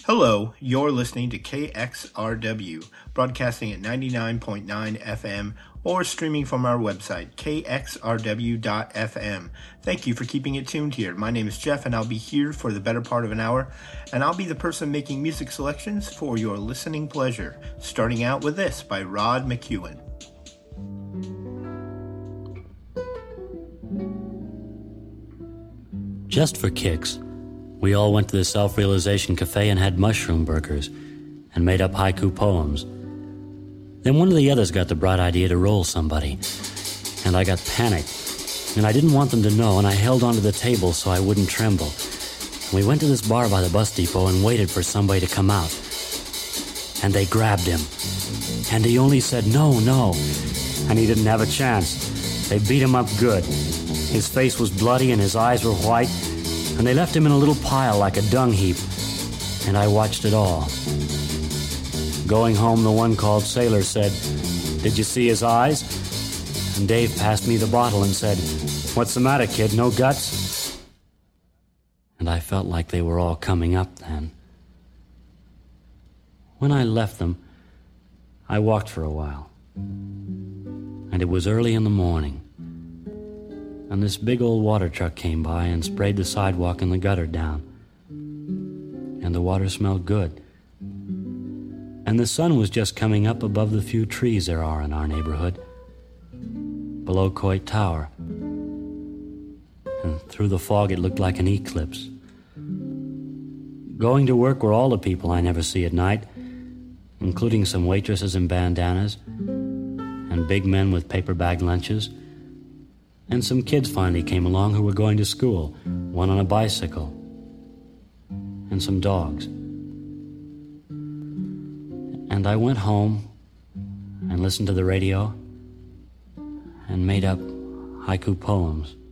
Hello, you're listening to KXRW, broadcasting at 99.9 FM or streaming from our website, kxrw.fm. Thank you for keeping it tuned here. My name is Jeff, and I'll be here for the better part of an hour, and I'll be the person making music selections for your listening pleasure, starting out with this by Rod McEwen. Just for kicks, we all went to the Self-Realization Cafe and had mushroom burgers and made up haiku poems. Then one of the others got the bright idea to roll somebody, and I got panicked, and I didn't want them to know, and I held onto the table so I wouldn't tremble. And we went to this bar by the bus depot and waited for somebody to come out. And they grabbed him, and he only said, "No, no," and he didn't have a chance. They beat him up good. His face was bloody and his eyes were white, and they left him in a little pile like a dung heap, and I watched it all. Going home, the one called Sailor said, "Did you see his eyes?" And Dave passed me the bottle and said, "What's the matter, kid, no guts?" And I felt like they were all coming up then. When I left them, I walked for a while, and it was early in the morning. And this big old water truck came by and sprayed the sidewalk and the gutter down. And the water smelled good. And the sun was just coming up above the few trees there are in our neighborhood, below Coit Tower. And through the fog it looked like an eclipse. Going to work were all the people I never see at night, including some waitresses in bandanas, and big men with paper bag lunches. And some kids finally came along who were going to school, one on a bicycle, and some dogs. And I went home and listened to the radio and made up haiku poems.